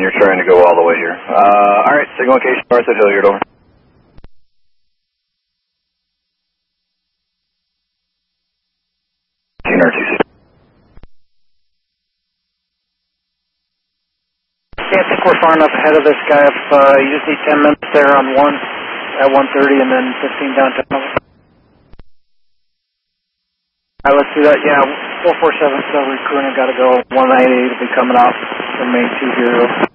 you're trying to go all the way here. Alright, signal location north at Hilliard, over. I think we're far enough ahead of this guy. If you just need 10 minutes there on 1 at 1:30 and then 15 downtown. Alright, let's do that. Yeah, 447 still recruiting. Got to go. 198 will be coming out from main 20.